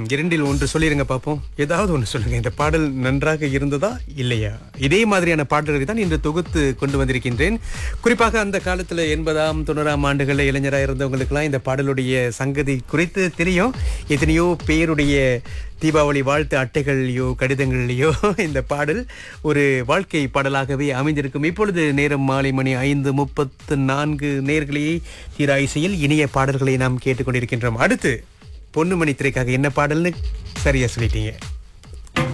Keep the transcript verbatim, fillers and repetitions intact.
இரண்டில் ஒன்று சொல்லிருங்க பாப்போம். ஏதாவது ஒன்று சொல்லுங்க. இந்த பாடல் நன்றாக இருந்ததா இல்லையா? இதே மாதிரியான பாடல்களை தான் இன்று தொகுத்து கொண்டு வந்திருக்கின்றேன். குறிப்பாக அந்த காலத்துல எண்பதாம் தொண்ணூறாம் ஆண்டுகளில் இளைஞராக இருந்தவங்களுக்கெல்லாம் இந்த பாடலுடைய சங்கதி குறித்து தெரியும். எத்தனையோ பேருடைய தீபாவளி வாழ்த்து அட்டைகள்லையோ கடிதங்கள்லையோ இந்த பாடல் ஒரு வாழ்க்கை பாடலாகவே அமைந்திருக்கும். இப்பொழுது நேரம் மாலை மணி ஐந்து முப்பத்து நான்கு. நேர்களே, தீரா இசையில் இனிய பாடல்களை நாம் கேட்டுக்கொண்டிருக்கின்றோம். அடுத்து பொன்னுமணி திரைக்காக என்ன பாடல்னு சரியா சொல்லிட்டீங்க.